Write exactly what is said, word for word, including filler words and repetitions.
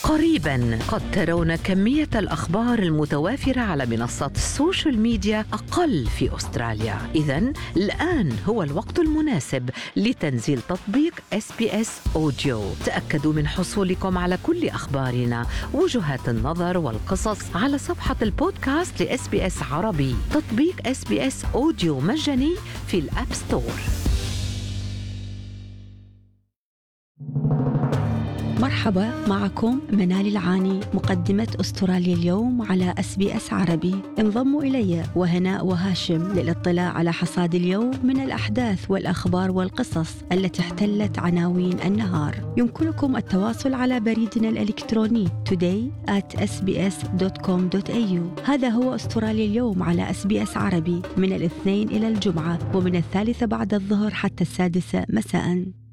قريباً قد ترون كمية الأخبار المتوافرة على منصات السوشيال ميديا أقل في أستراليا. إذن الآن هو الوقت المناسب لتنزيل تطبيق إس بي إس أوديو. تأكدوا من حصولكم على كل أخبارنا، وجهات النظر والقصص على صفحة البودكاست لإس بي إس عربي. تطبيق إس بي إس أوديو مجاني في الأب ستور. مرحبا، معكم منال العاني مقدمة أستراليا اليوم على إس بي إس عربي. انضموا إلي وهناء وهاشم للاطلاع على حصاد اليوم من الأحداث والأخبار والقصص التي احتلت عناوين النهار. يمكنكم التواصل على بريدنا الإلكتروني today at s b s dot com dot a u. هذا هو أستراليا اليوم على إس بي إس عربي من الاثنين إلى الجمعة، ومن الثالثة بعد الظهر حتى السادسة مساءً.